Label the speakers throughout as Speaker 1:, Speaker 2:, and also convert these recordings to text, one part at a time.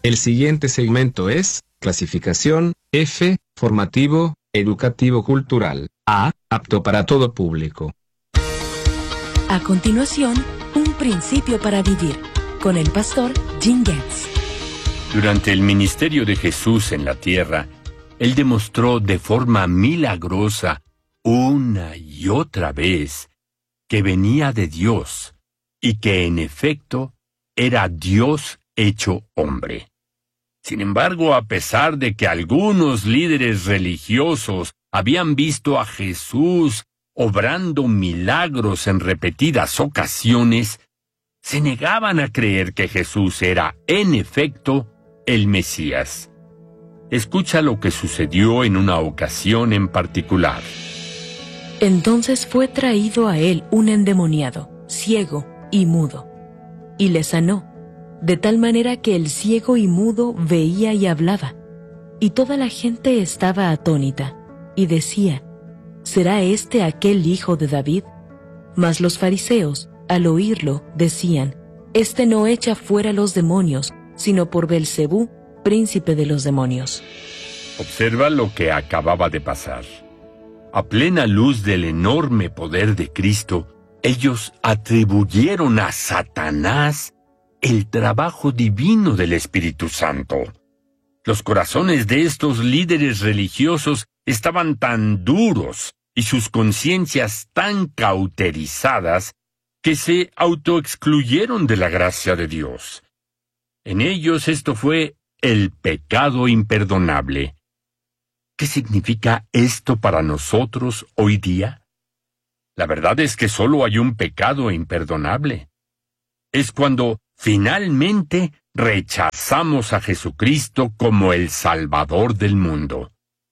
Speaker 1: El siguiente segmento es clasificación F, formativo, educativo cultural. A, apto para todo público.
Speaker 2: A continuación, un principio para vivir, con el pastor Jim Getz.
Speaker 3: Durante el ministerio de Jesús en la tierra, Él demostró de forma milagrosa, una y otra vez, que venía de Dios, y que en efecto era Dios hecho hombre. Sin embargo, a pesar de que algunos líderes religiosos habían visto a Jesús obrando milagros en repetidas ocasiones, se negaban a creer que Jesús era, en efecto, el Mesías. Escucha lo que sucedió en una ocasión en particular.
Speaker 2: Entonces fue traído a él un endemoniado, ciego y mudo, y le sanó, de tal manera que el ciego y mudo veía y hablaba, y toda la gente estaba atónita, y decía, ¿será este aquel hijo de David? Mas los fariseos, al oírlo, decían, este no echa fuera los demonios, sino por Belcebú, príncipe de los demonios.
Speaker 3: Observa lo que acababa de pasar. A plena luz del enorme poder de Cristo, ellos atribuyeron a Satanás el trabajo divino del Espíritu Santo. Los corazones de estos líderes religiosos estaban tan duros y sus conciencias tan cauterizadas que se autoexcluyeron de la gracia de Dios. En ellos esto fue el pecado imperdonable. ¿Qué significa esto para nosotros hoy día? La verdad es que solo hay un pecado imperdonable. Es cuando finalmente rechazamos a Jesucristo como el Salvador del mundo.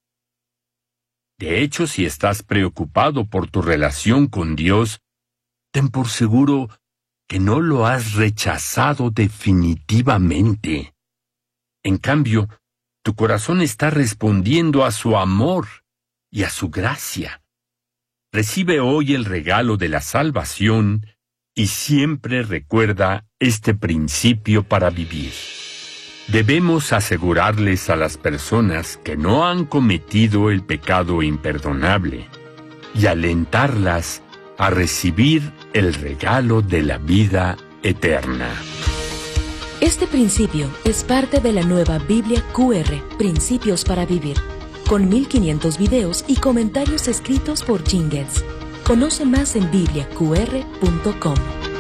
Speaker 3: De hecho, si estás preocupado por tu relación con Dios, ten por seguro que no lo has rechazado definitivamente. En cambio, tu corazón está respondiendo a su amor y a su gracia. Recibe hoy el regalo de la salvación y siempre recuerda este principio para vivir. Debemos asegurarles a las personas que no han cometido el pecado imperdonable y alentarlas a recibir el regalo de la vida eterna.
Speaker 2: Este principio es parte de la nueva Biblia QR, Principios para Vivir, con 1500 videos y comentarios escritos por Jim Getz. Conoce más en bibliaqr.com.